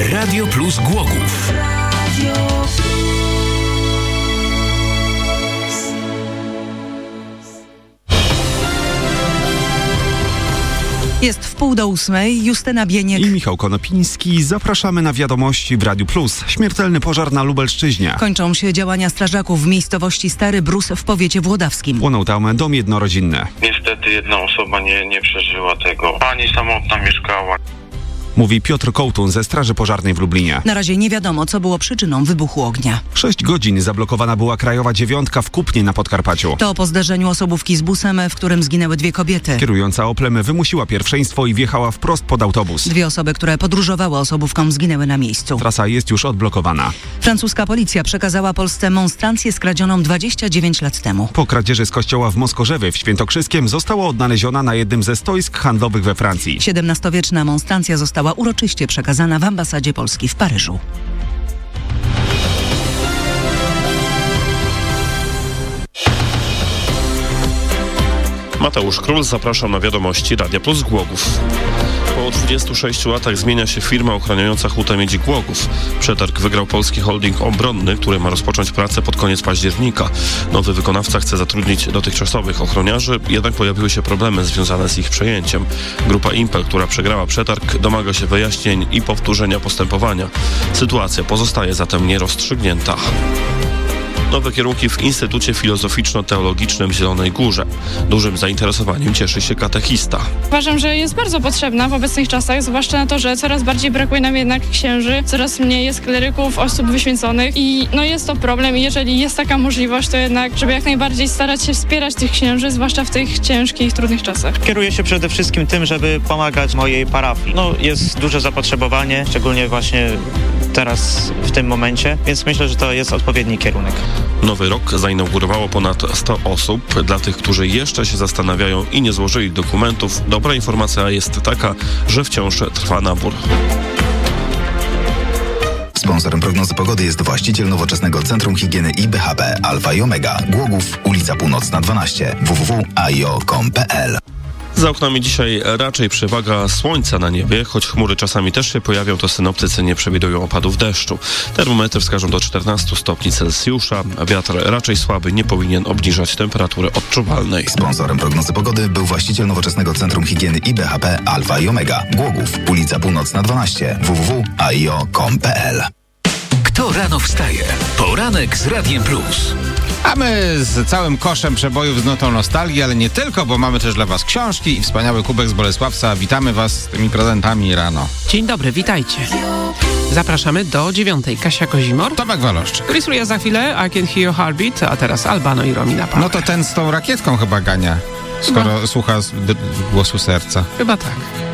Radio Plus Głogów. Jest 7:30, Justyna Bieniek i Michał Konopiński. Zapraszamy na wiadomości w Radiu Plus. Śmiertelny pożar na Lubelszczyźnie. Kończą się działania strażaków w miejscowości Stary Brus w powiecie włodawskim. Płonął tam dom jednorodzinny. Niestety jedna osoba nie przeżyła tego. Pani samotna mieszkała. Mówi Piotr Kołtun ze Straży Pożarnej w Lublinie. Na razie nie wiadomo, co było przyczyną wybuchu ognia. 6 godzin zablokowana była krajowa 9 w Kupnie na Podkarpaciu. To po zderzeniu osobówki z busem, w którym zginęły 2 kobiety. Kierująca Oplem wymusiła pierwszeństwo i wjechała wprost pod autobus. 2 osoby, które podróżowały osobówką, zginęły na miejscu. Trasa jest już odblokowana. Francuska policja przekazała Polsce monstrancję skradzioną 29 lat temu. Po kradzieży z kościoła w Moskorzewie w Świętokrzyskiem została odnaleziona na jednym ze stoisk handlowych we Francji. 17-wieczna monstrancja została uroczyście przekazana w ambasadzie Polski w Paryżu. Mateusz Król, zapraszam na wiadomości Radia Plus Głogów. Po 26 latach zmienia się firma ochraniająca Hutę Miedzi Głogów. Przetarg wygrał polski holding obronny, który ma rozpocząć pracę pod koniec października. Nowy wykonawca chce zatrudnić dotychczasowych ochroniarzy, jednak pojawiły się problemy związane z ich przejęciem. Grupa Impel, która przegrała przetarg, domaga się wyjaśnień i powtórzenia postępowania. Sytuacja pozostaje zatem nierozstrzygnięta. Nowe kierunki w Instytucie Filozoficzno-Teologicznym w Zielonej Górze. Dużym zainteresowaniem cieszy się katechista. Uważam, że jest bardzo potrzebna w obecnych czasach, zwłaszcza na to, że coraz bardziej brakuje nam jednak księży, coraz mniej jest kleryków, osób wyświęconych i jest to problem i jeżeli jest taka możliwość, to jednak, żeby jak najbardziej starać się wspierać tych księży, zwłaszcza w tych ciężkich, trudnych czasach. Kieruję się przede wszystkim tym, żeby pomagać mojej parafii. Jest duże zapotrzebowanie, szczególnie właśnie teraz w tym momencie, więc myślę, że to jest odpowiedni kierunek. Nowy rok zainaugurowało ponad 100 osób. Dla tych, którzy jeszcze się zastanawiają i nie złożyli dokumentów, dobra informacja jest taka, że wciąż trwa nabór. Sponsorem prognozy pogody jest właściciel nowoczesnego Centrum Higieny i BHP Alfa i Omega. Głogów, ulica Północna 12, www.aio.com.pl. Za oknami dzisiaj raczej przewaga słońca na niebie, choć chmury czasami też się pojawią, to synoptycy nie przewidują opadów deszczu. Termometry wskażą do 14 stopni Celsjusza, a wiatr raczej słaby, nie powinien obniżać temperatury odczuwalnej. Sponsorem prognozy pogody był właściciel nowoczesnego Centrum Higieny i BHP Alfa i Omega. Głogów, ulica Północna 12, www.aio.com.pl. Kto rano wstaje? Poranek z Radiem Plus. A my z całym koszem przebojów z nutą nostalgii, ale nie tylko, bo mamy też dla was książki i wspaniały kubek z Bolesławca. Witamy was z tymi prezentami rano. Dzień dobry, witajcie. Zapraszamy do 9. Kasia Kozimor, Tomek Waloszczyk. rysuje za chwilę I Can Hear Your Heartbeat, a teraz Albano i Romina Power. No to ten z tą rakietką chyba gania, skoro słucha głosu serca. Chyba tak.